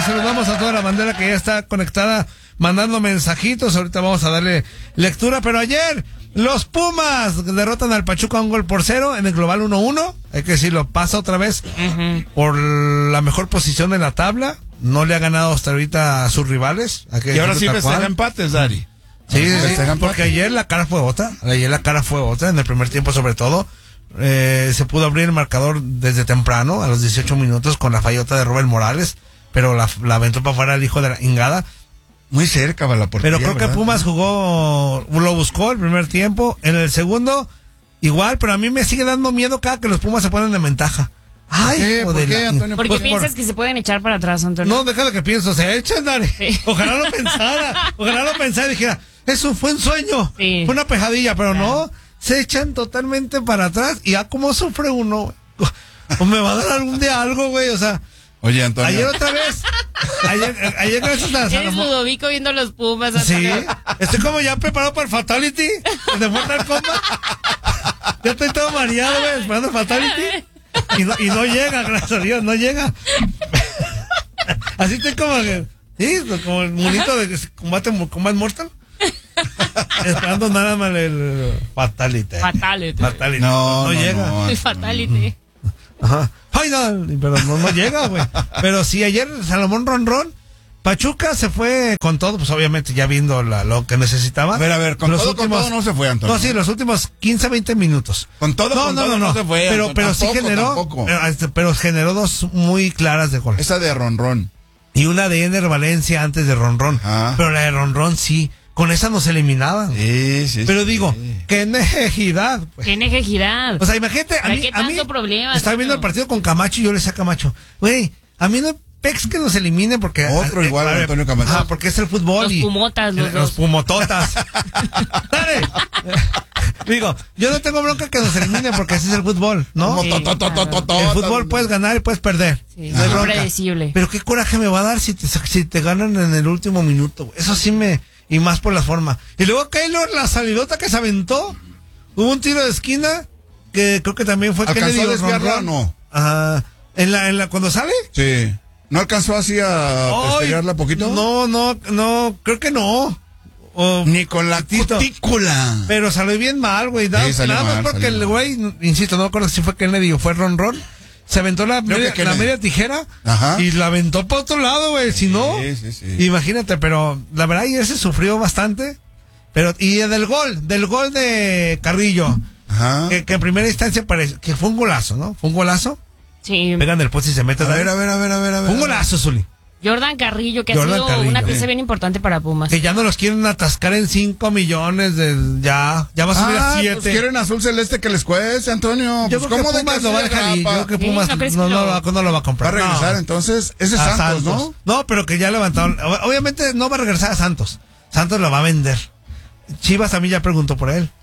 saludamos a toda la bandera que ya está conectada, mandando mensajitos. Ahorita vamos a darle lectura, pero ayer los Pumas derrotan al Pachuca 1-0 en el global 1-1. Hay que decirlo, pasa otra vez por la mejor posición en la tabla. No le ha ganado hasta ahorita a sus rivales. Y ahora sí festeja empates, Dari. Sí, porque ayer la cara fue otra. En el primer tiempo sobre todo. Se pudo abrir el marcador desde temprano, a los 18 minutos, con la fallota de Rubén Morales, pero la aventó para afuera el hijo de la Ingada. Muy cerca va la portería. Pero creo que Pumas lo buscó el primer tiempo. En el segundo, igual, pero a mí me sigue dando miedo cada que los Pumas se ponen en ventaja. Ay, ¿Por qué, Antonio? ¿Por qué piensas que se pueden echar para atrás, Antonio? No, déjalo que pienso, se echan, Dani. Sí. Ojalá lo pensara y dijera, eso fue un sueño, fue una pejadilla, pero no, se echan totalmente para atrás y cómo sufre uno. O me va a dar algún día algo, güey, o sea. Oye, Antonio. Ayer otra vez. Ayer gracias a Eres Ludovico viendo los Pumas, Antonio. Sí, estoy como ya preparado para el Fatality de Mortal Kombat. Ya estoy todo mareado, güey, esperando el Fatality. Y no llega, gracias a Dios, no llega. Así estoy como que, como el monito de combate mortal. Esperando nada más el Fatality. No llega. El Fatality. Ajá. Final, pero no llega, güey. Pero sí, ayer Salomón Ronrón, Pachuca se fue con todo, pues obviamente ya viendo lo que necesitaba. A ver, con todo no se fue, Antonio. No, sí, los últimos 15, 20 minutos. Con todo no se fue. Pero sí generó, pero generó dos muy claras de gol. Esa de Ronrón. Y una de Ener Valencia antes de Ronrón. Pero la de Ronrón sí. Con esa nos eliminaban. Sí. Pero digo, qué necesidad. Pues. Qué necesidad. O sea, imagínate, a mí estaba viendo el partido con Camacho y yo le decía a Camacho, güey, a mí no pex que nos eliminen porque... Otro igual a Antonio Camacho. Porque es el fútbol. Los pumototas. ¡Dale! Digo, yo no tengo bronca que nos eliminen porque ese es el fútbol, ¿no? Sí, el fútbol puedes ganar y puedes perder. Sí, es predecible. Pero qué coraje me va a dar si te ganan en el último minuto. Eso sí y más por la forma. Y luego Keylor, la salidota que se aventó. Hubo un tiro de esquina que creo que también fue Kennedy. ¿Alcanzó a desviarla o no? Ajá. ¿Cuando sale? Sí. ¿No alcanzó así a pegarla poquito? No, creo que no. Ni con la cutícula. Pero salió bien mal, güey. Nada más porque el güey, insisto, no recuerdo si fue Kennedy o fue Ron. Se aventó la media tijera. Ajá. Y la aventó para otro lado, güey. Si no, imagínate, pero la verdad ayer se sufrió bastante. Y del gol de Carrillo, ajá, que en primera instancia parece que fue un golazo, ¿no? Fue un golazo. Sí. Pegan el poste y se meten. A ver. Fue un golazo, Zuli. Jordan Carrillo, que ha sido una pieza bien importante para Pumas. Que ya no los quieren atascar en 5 millones ya va a subir a 7. Pues quieren azul celeste que les cueste, Antonio. Yo creo que Pumas lo va a dejar ir. Yo creo que Pumas no lo va a comprar. Va a regresar entonces, ese es Santos, ¿no? No, pero que ya levantaron. Obviamente no va a regresar a Santos. Santos lo va a vender. Chivas también ya preguntó por él.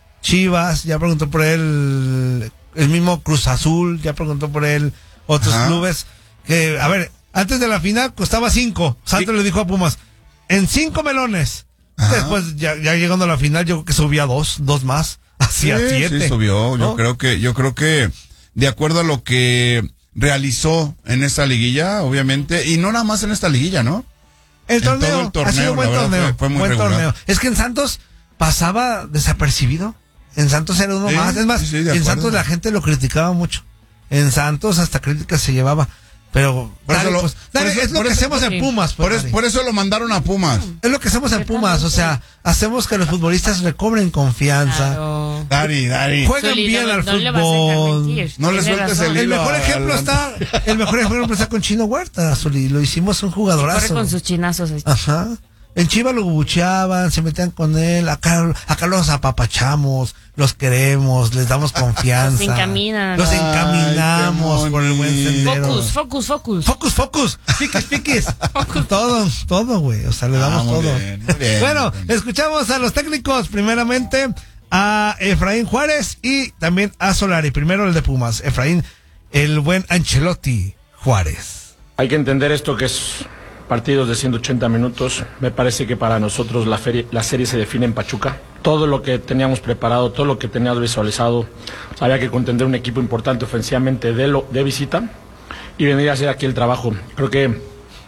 El mismo Cruz Azul ya preguntó por él. Otros clubes que, a ver, antes de la final costaba 5. Santos le dijo a Pumas, en 5 melones. Ajá. Después, ya llegando a la final, yo creo que subía 2 más, hacia 7. Sí, subió. ¿No? Yo creo que, de acuerdo a lo que realizó en esta liguilla, obviamente, y no nada más en esta liguilla, ¿no? Todo el torneo, ha sido un buen torneo. Fue muy regular. Torneo. Es que en Santos pasaba desapercibido. En Santos era uno más. Es más, en Santos la gente lo criticaba mucho. En Santos hasta críticas se llevaba. Pero es lo que hacemos en Pumas. Por eso lo mandaron a Pumas. Es lo que hacemos en Pumas. O sea, hacemos que los futbolistas recobren confianza. Claro. Dari. Juegan bien al fútbol. No le sueltes el hilo. El mejor ejemplo está con Chino Huerta. Lo hicimos un jugadorazo. Corre con sus chinazos. Ajá. En Chivas lo bucheaban, se metían con él, acá los apapachamos, los queremos, les damos confianza. Los encaminamos por el buen sendero. Focus. Piquis. Todo, güey. O sea, le damos todo. Bien, bueno, escuchamos a los técnicos, primeramente a Efraín Juárez y también a Solari. Primero el de Pumas, Efraín, el buen Ancelotti Juárez. Hay que entender esto que es partidos de 180 minutos. Me parece que para nosotros la serie se define en Pachuca. Todo lo que teníamos preparado, todo lo que teníamos visualizado, había que contender un equipo importante ofensivamente de visita y venir a hacer aquí el trabajo. Creo que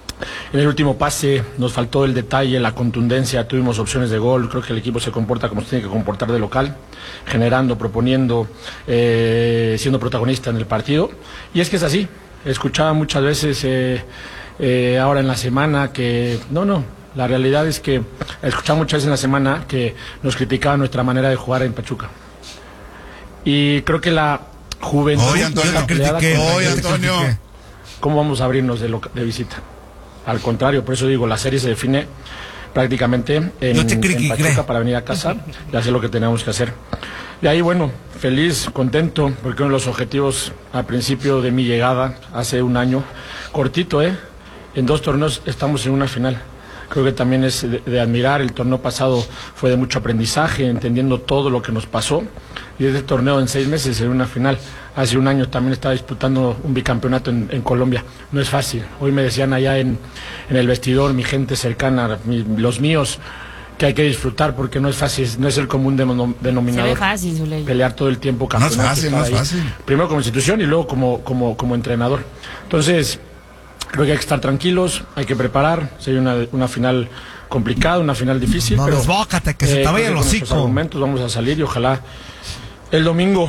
En el último pase nos faltó el detalle, la contundencia, tuvimos opciones de gol, creo que el equipo se comporta como se tiene que comportar de local, generando, proponiendo, siendo protagonista en el partido, y es que es así. Escuchaba muchas veces ahora en la semana que la realidad es que escuchaba muchas veces en la semana que nos criticaban nuestra manera de jugar en Pachuca, y creo que la juventud... Oye, Antonio, ¿cómo vamos a abrirnos de visita? Al contrario, por eso digo, la serie se define prácticamente en Pachuca para venir a casa y hacer lo que tenemos que hacer. Y ahí, bueno, feliz, contento, porque uno de los objetivos al principio de mi llegada, hace un año, cortito, en 2 torneos estamos en una final. Creo que también es de admirar. El torneo pasado fue de mucho aprendizaje, entendiendo todo lo que nos pasó. Y este torneo en 6 meses en una final. Hace un año también estaba disputando un bicampeonato en Colombia. No es fácil. Hoy me decían allá en el vestidor, mi gente cercana, los míos, que hay que disfrutar porque no es fácil, no es el común denominador. Se ve fácil, Zuley. Pelear todo el tiempo campeonato. No es fácil. Primero como institución y luego como entrenador. Entonces, creo que hay que estar tranquilos, hay que preparar. Sería una final complicada, una final difícil. No, pero desbócate, que se te vaya el hocico. Con argumentos vamos a salir y ojalá el domingo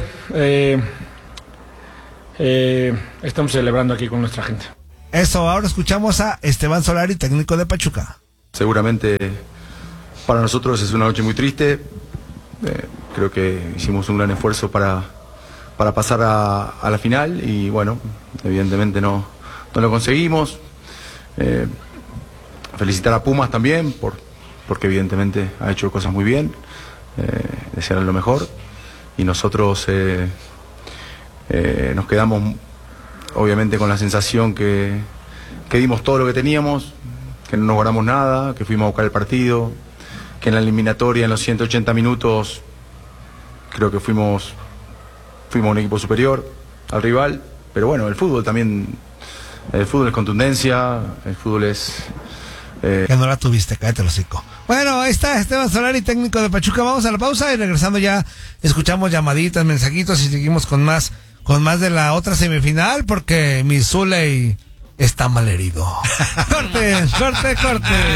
estamos celebrando aquí con nuestra gente. Eso, ahora escuchamos a Esteban Solari, técnico de Pachuca. Seguramente para nosotros es una noche muy triste. Creo que hicimos un gran esfuerzo para pasar a la final y bueno, evidentemente no lo conseguimos. Felicitar a Pumas también porque evidentemente ha hecho cosas muy bien, desearle lo mejor, y nosotros nos quedamos obviamente con la sensación que dimos todo lo que teníamos, que no nos guardamos nada, que fuimos a buscar el partido, que en la eliminatoria en los 180 minutos creo que fuimos un equipo superior al rival, pero bueno, el fútbol es contundencia, el fútbol es... Que no la tuviste, cállate el hocico. Bueno, ahí está Esteban Solari, técnico de Pachuca. Vamos a la pausa y regresando ya escuchamos llamaditas, mensajitos y seguimos con más de la otra semifinal porque mi Zuley está malherido. Corte.